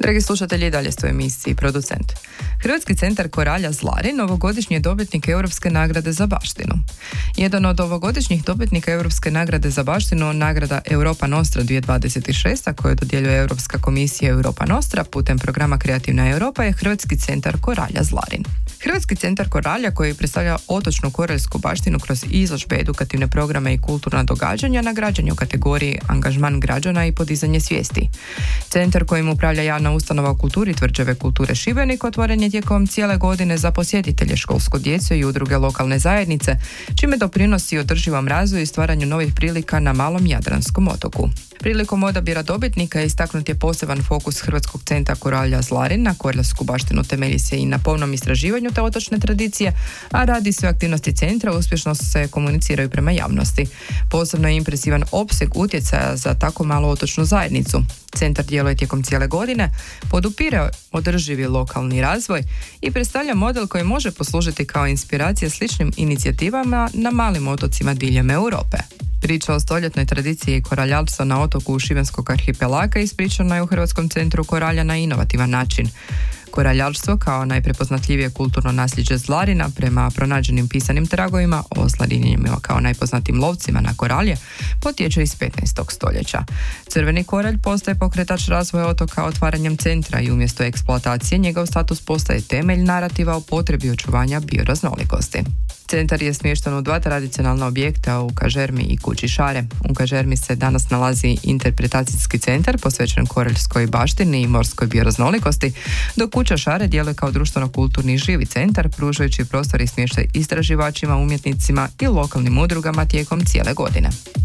Dragi slušatelji, dalje ste u emisiji Producent. Hrvatski centar Koralja Zlarin ovogodišnji je dobitnik Europske nagrade za baštinu. Jedan od ovogodišnjih dobitnika Europske nagrade za baštinu, nagrada Europa Nostra 2026, koju dodjeljuje Europska komisija Europa Nostra putem programa Kreativna Europa, je Hrvatski centar Koralja Zlarin. Hrvatski centar Koralja, koji predstavlja otočnu koraljsku baštinu kroz izložbe, edukativne programe i kulturna događanja, nagrađen je u kategoriji angažman građana i podizanje svijesti. Centar kojim upravlja javna ustanova u kulturi Tvrđave kulture Šibenik otvoren je tijekom cijele godine za posjetitelje, školsku djecu i udruge lokalne zajednice, čime doprinosi održivom razvoju i stvaranju novih prilika na malom jadranskom otoku. Prilikom odabira dobitnika istaknut je poseban fokus Hrvatskog centra Koralja Zlarin na koraljsku baštinu, temelji se i na pomnom istraživanju te otočne tradicije, a radi sve aktivnosti centra uspješno se komuniciraju prema javnosti. Posebno je impresivan opseg utjecaja za tako malu otočnu zajednicu. Centar djeluje tijekom cijele godine, podupire održivi lokalni razvoj i predstavlja model koji može poslužiti kao inspiracija sličnim inicijativama na malim otocima diljem Europe. Priča o stoljetnoj tradiciji koraljalstva na otoku Šibenskog arhipelaga ispričana je u Hrvatskom centru Koralja na inovativan način. Koraljalstvo, kao najprepoznatljivije kulturno nasljeđe Zlarina, prema pronađenim pisanim tragovima o Zlarinjanima kao najpoznatim lovcima na koralje, potječe iz 15. stoljeća. Crveni koralj postaje pokretač razvoja otoka otvaranjem centra i umjesto eksploatacije njegov status postaje temelj narativa o potrebi očuvanja bioraznolikosti. Centar je smješten u dva tradicionalna objekta u Kažermi i Kući Šare. U Kažermi se danas nalazi interpretacijski centar posvećen koraljskoj baštini i morskoj bioraznolikosti, dok Kuća Šare djeluje kao društveno-kulturni i živi centar, pružajući prostor i smještaj istraživačima, umjetnicima i lokalnim udrugama tijekom cijele godine.